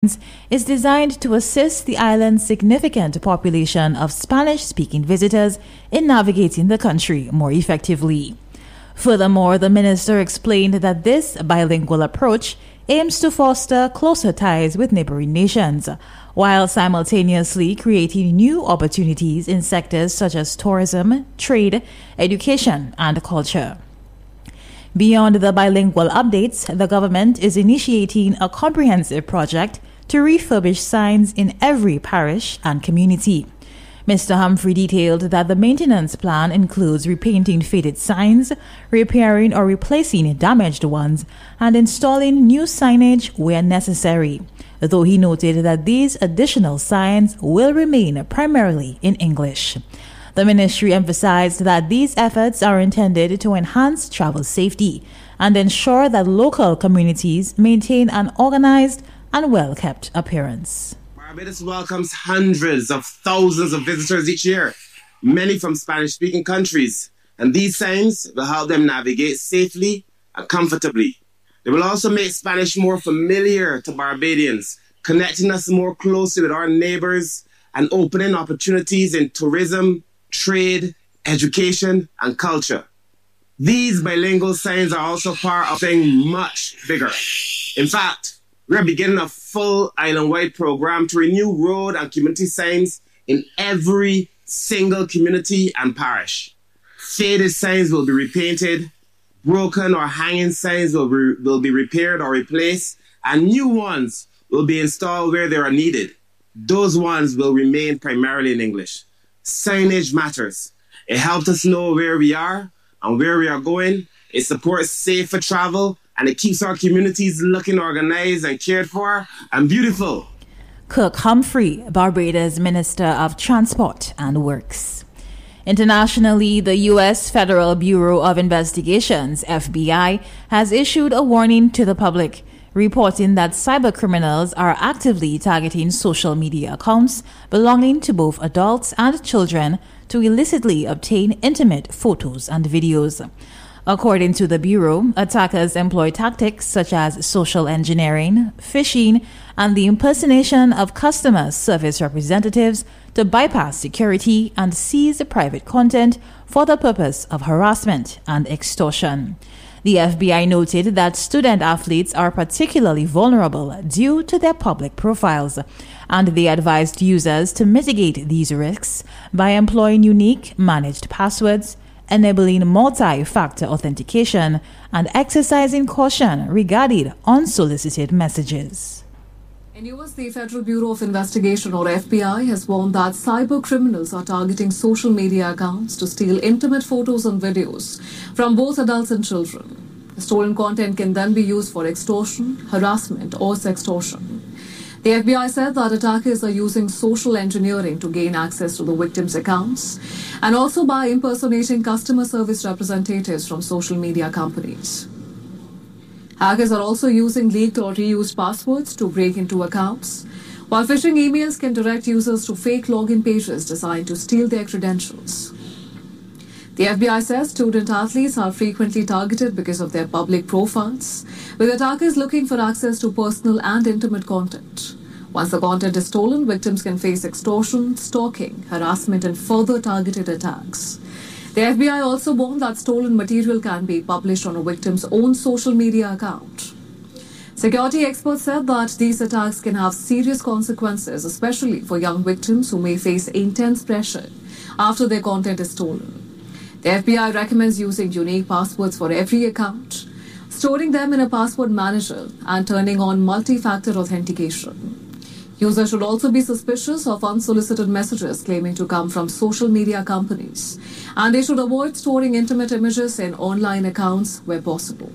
is designed to assist the island's significant population of Spanish-speaking visitors in navigating the country more effectively. Furthermore, the minister explained that this bilingual approach aims to foster closer ties with neighboring nations, while simultaneously creating new opportunities in sectors such as tourism, trade, education, and culture. Beyond the bilingual updates, the government is initiating a comprehensive project to refurbish signs in every parish and community. Mr. Humphrey detailed that the maintenance plan includes repainting faded signs, repairing or replacing damaged ones, and installing new signage where necessary, though he noted that these additional signs will remain primarily in English. The ministry emphasized that these efforts are intended to enhance travel safety and ensure that local communities maintain an organized and well-kept appearance. Barbados welcomes hundreds of thousands of visitors each year, many from Spanish-speaking countries, and these signs will help them navigate safely and comfortably. They will also make Spanish more familiar to Barbadians, connecting us more closely with our neighbors and opening opportunities in tourism, trade, education, and culture. These bilingual signs are also part of something much bigger. In fact, we're beginning a full island-wide program to renew road and community signs in every single community and parish. Faded signs will be repainted, broken or hanging signs will be repaired or replaced, and new ones will be installed where they are needed. Those ones will remain primarily in English. Signage matters. It helps us know where we are and where we are going. It supports safer travel, and it keeps our communities looking organized and cared for and beautiful. Kirk Humphrey, Barbados Minister of Transport and Works. Internationally, the U.S. Federal Bureau of Investigations, FBI, has issued a warning to the public, reporting that cybercriminals are actively targeting social media accounts belonging to both adults and children to illicitly obtain intimate photos and videos. According to the Bureau, attackers employ tactics such as social engineering, phishing, and the impersonation of customer service representatives to bypass security and seize private content for the purpose of harassment and extortion. The FBI noted that student athletes are particularly vulnerable due to their public profiles, and they advised users to mitigate these risks by employing unique managed passwords, enabling multi-factor authentication, and exercising caution regarding unsolicited messages. In US, the Federal Bureau of Investigation, or FBI, has warned that cyber criminals are targeting social media accounts to steal intimate photos and videos from both adults and children. The stolen content can then be used for extortion, harassment, or sextortion. The FBI said that attackers are using social engineering to gain access to the victims' accounts and also by impersonating customer service representatives from social media companies. Hackers are also using leaked or reused passwords to break into accounts, while phishing emails can direct users to fake login pages designed to steal their credentials. The FBI says student athletes are frequently targeted because of their public profiles, with attackers looking for access to personal and intimate content. Once the content is stolen, victims can face extortion, stalking, harassment, and further targeted attacks. The FBI also warned that stolen material can be published on a victim's own social media account. Security experts said that these attacks can have serious consequences, especially for young victims who may face intense pressure after their content is stolen. The FBI recommends using unique passwords for every account, storing them in a password manager, and turning on multi-factor authentication. Users should also be suspicious of unsolicited messages claiming to come from social media companies, and they should avoid storing intimate images in online accounts where possible.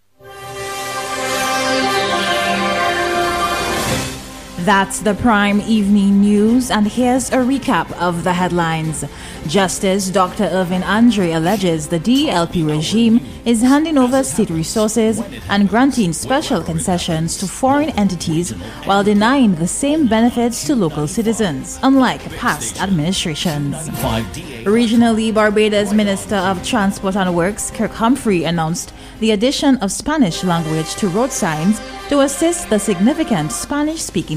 That's the Prime Evening News, and here's a recap of the headlines. Justice Dr. Irvin Andre alleges the DLP regime is handing over state resources and granting special concessions to foreign entities while denying the same benefits to local citizens, unlike past administrations. Regionally, Barbados Minister of Transport and Works, Kirk Humphrey, announced the addition of Spanish language to road signs to assist the significant Spanish-speaking